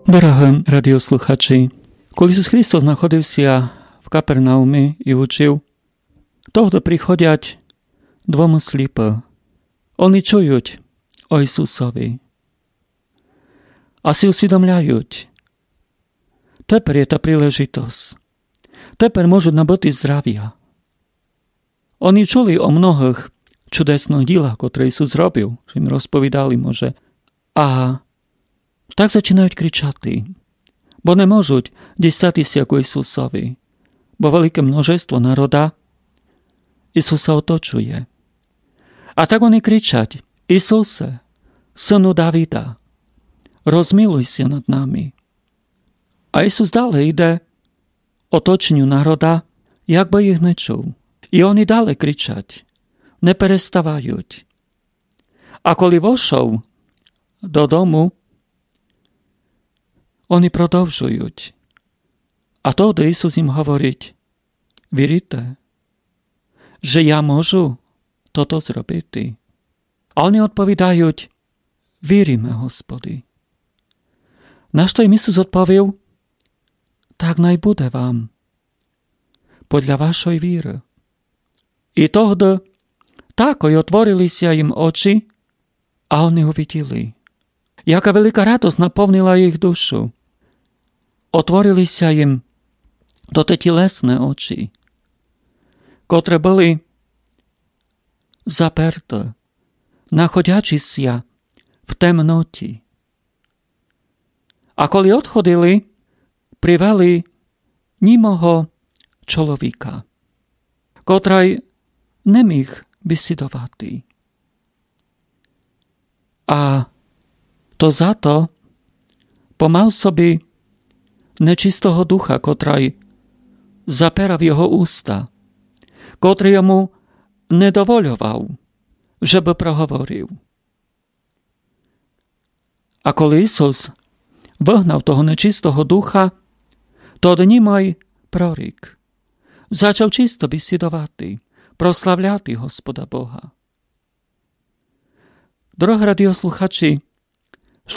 Дорогі радіослухачі, коли Ісус Христос знаходився в Капернаумі і учив, тогда приходять двома сліпі. Вони чують о Ісусові. А си усвідомляють, тепер є та príležitosť. Тепер можуть набути здрав'я. Вони чули о многих чудесних ділах, котрі Ісус зробив, що їм розповідали, може. А так починають кричати, бо не можуть дістатися як Ісусові, бо велике множество народа Ісуса оточує. А так вони кричать: Ісусе, Сину Давида, розмилуйся над нами. А Ісус далі йде оточенню народа, якби їх не чув. І вони далі кричать, не переставають. А коли вийшов додому, вони продовжують. А тоді Ісус їм говорить: вірите, що я можу toto зробити? А вони відповідають: віримо, Господи. На що їм Ісус відповів: так най буде вам, podľa вашої віри. І тоді так отворилися їм очі, а вони увиділи. Яка велика радость наповнила їх душу. Отворилися їм до те тілесні очі, котре були заперті, знаходячися в темноті. А коли odchodili, привели німого чоловіка, котрий не міг бесідувати. А то за то помав собі нечистого духа, котрий запирав його уста, котрий йому не доволював, щоб проговорив. А коли Ісус вигнав того нечистого духа, тоді німий прорік зачав чисто бесідувати, прославляти Господа Бога. Дорогі радіослухачі,